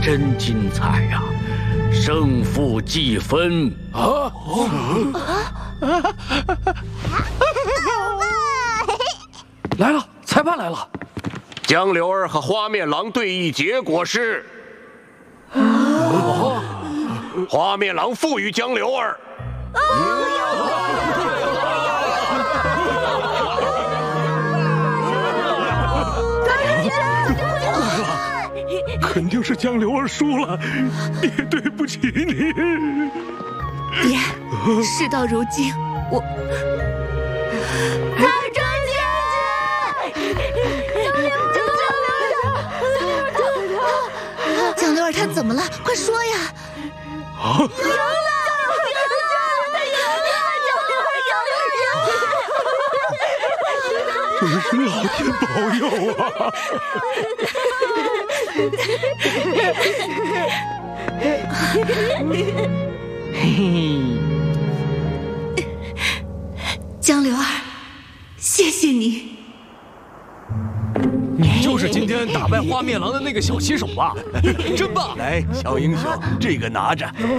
真精彩呀！胜负计分啊！ 来了，裁判来了。 江流儿和花面狼对弈结果是，花面狼负于江流儿。 肯定是江流儿输了，爹对不起你。 爹，事到如今，我海川姐姐， 江流儿他怎么了？快说呀！ 啊！真是老天保佑啊！ 江流儿，谢谢你。 你就是今天打败花面狼的那个小棋手吧？真棒！ 来，小英雄，这个拿着。